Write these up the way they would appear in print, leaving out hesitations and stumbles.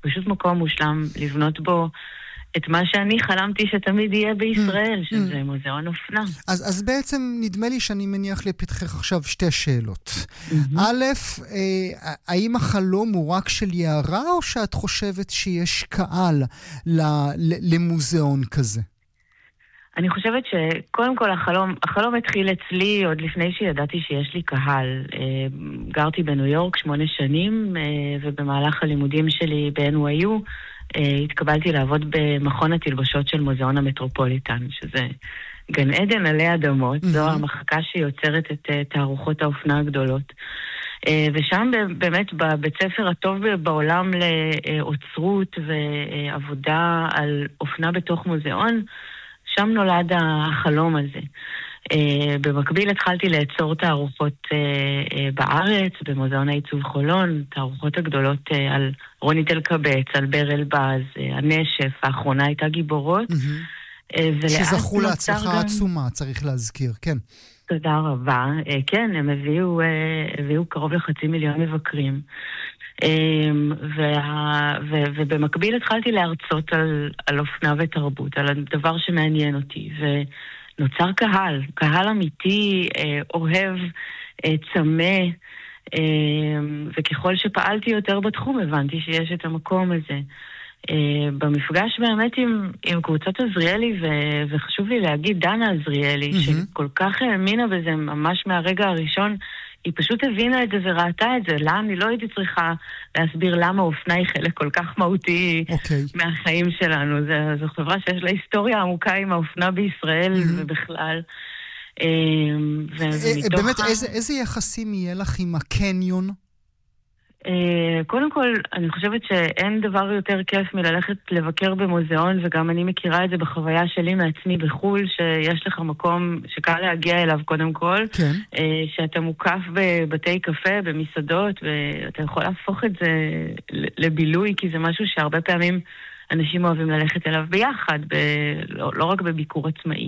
פשוט מקום מושלם לבנות בו את מה שאני חלמתי שתמיד יהיה בישראל, שזה מוזיאון אופנה. אז בעצם נדמה לי שאני מניח לפתחך עכשיו שתי שאלות. א', האם החלום הוא רק של יערה, או שאת חושבת שיש קהל למוזיאון כזה? אני חושבת שקודם כל החלום התחיל אצלי עוד לפני שידעתי שיש לי קהל. גרתי בניו יורק 8 שנים, ובמהלך הלימודים שלי ב-NYU, התקבלתי לעבוד במכון התלבשות של מוזיאון המטרופוליטן, שזה גן עדן עלי אדמות, זו המחלקה שיוצרת את תערוכות האופנה הגדולות. ושם באמת בבית ספר הטוב בעולם לאוצרות ועבודה על אופנה בתוך מוזיאון, שם נולד החלום הזה. במקביל התחלתי לעצור תערוכות בארץ, במוזיאון העיצוב חולון, תערוכות הגדולות על רוני אלקבץ, על בר אלבז, הנשף, האחרונה הייתה גיבורות. שזכו להצלחה עצומה, צריך להזכיר, כן. תודה רבה. כן, הם הביאו קרוב ל500,000 מבקרים. ובמקביל התחלתי להרצות על אופנה ותרבות, על הדבר שמעניין אותי, ונוצר קהל אמיתי, אוהב, צמא, וככל שפעלתי יותר בתחום הבנתי שיש את המקום הזה. במפגש באמת עם קבוצת עזריאלי, וחשוב לי להגיד דנה עזריאלי, שכל כך האמינה בזה ממש מהרגע הראשון, היא פשוט הבינה את זה וראתה את זה. לה אני לא הייתי צריכה להסביר למה אופנה היא חלק כל כך מהותי מהחיים שלנו. זו חברה שיש לה היסטוריה עמוקה עם האופנה בישראל ובכלל. באמת, איזה יחסים יהיה לך עם הקניון? קודם כל, אני חושבת שאין דבר יותר כיף מללכת לבקר במוזיאון, וגם אני מכירה את זה בחוויה שלי מעצמי בחול, שיש לך מקום שקל להגיע אליו קודם כל, שאתה מוקף בבתי קפה, במסעדות, ואתה יכול להפוך את זה לבילוי, כי זה משהו שהרבה פעמים אנשים אוהבים ללכת אליו ביחד, לא רק בביקור עצמאי.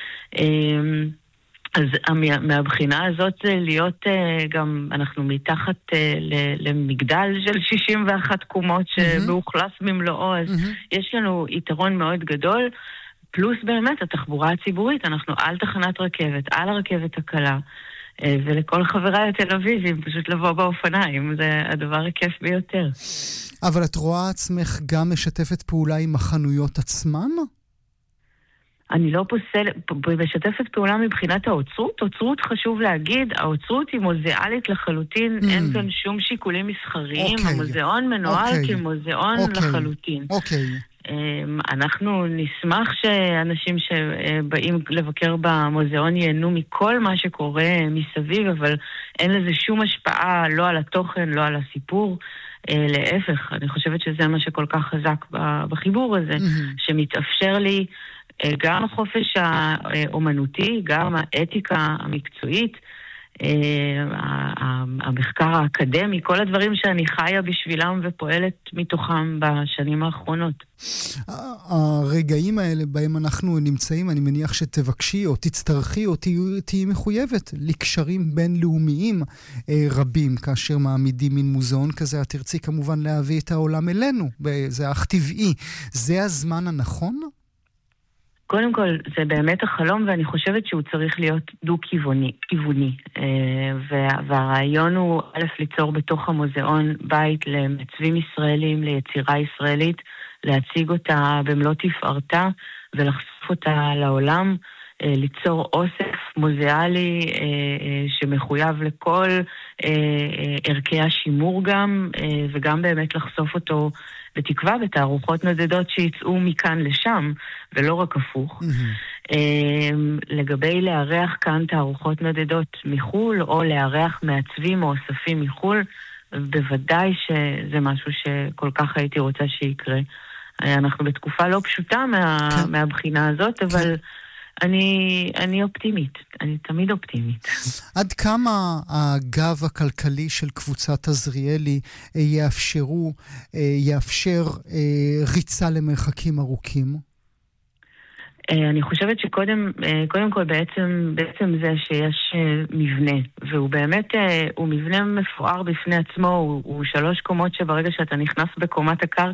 אז מהבחינה הזאת להיות גם, אנחנו מתחת למגדל של 61 קומות שמאוכלס במלואו, אז יש לנו יתרון מאוד גדול, פלוס באמת התחבורה הציבורית, אנחנו על תחנת רכבת, על הרכבת הקלה, ולכל חבריי התל אביבים פשוט לבוא באופניים, זה הדבר הכיף ביותר. אבל את רואה עצמך גם משתפת פעולה עם החנויות עצמן? אני לא משתפת פעולה מבחינת האוצרות. אוצרות חשוב להגיד, האוצרות היא מוזיאלית לחלוטין, אין כאן שום שיקולים מסחריים, המוזיאון מנוהל כמוזיאון לחלוטין. אנחנו נשמח שאנשים שבאים לבקר במוזיאון ייהנו מכל מה שקורה מסביב, אבל אין לזה שום השפעה לא על התוכן, לא על הסיפור. להפך, אני חושבת שזה מה שכל כך חזק בחיבור הזה, שמתאפשר לי גם החופש האומנותי, גם האתיקה המקצועית, המחקר האקדמי, כל הדברים שאני חיה בשבילם ופועלת מתוכם בשנים האחרונות. הרגעים האלה בהם אנחנו נמצאים, אני מניח שתבקשי או תצטרכי או תהיי מחויבת לקשרים בינלאומיים רבים, כאשר מעמידים מין מוזיאון כזה, את תרצי כמובן להביא את העולם אלינו, זה אך טבעי. זה הזמן הנכון? קודם כל, זה באמת החלום, ואני חושבת שהוא צריך להיות דו-כיווני. והרעיון הוא, א', ליצור בתוך המוזיאון בית למצבים ישראלים, ליצירה ישראלית, להציג אותה במלוא תפארתה, ולחשוף אותה לעולם, ליצור אוסף מוזיאלי שמחויב לכל ערכי השימור גם, וגם באמת לחשוף אותו בתקווה בתערוכות נודדות שיצאו מכאן לשם, ולא רק הפוך. לגבי לארח כאן תערוכות נודדות מחול, או לארח מעצבים או אוספים מחול, בוודאי שזה משהו שכל כך הייתי רוצה שיקרה. אנחנו בתקופה לא פשוטה מהבחינה הזאת, אבל אני אופטימית, אני תמיד אופטימית. עד כמה הגב הכלכלי של קבוצת עזריאלי יאפשר ריצה למרחקים ארוכים? אני חושבת שקודם כל בעצם זה שיש מבנה, והוא באמת, הוא מבנה מפואר בפני עצמו, הוא 3 קומות שברגע שאתה נכנס בקומת הקרקע,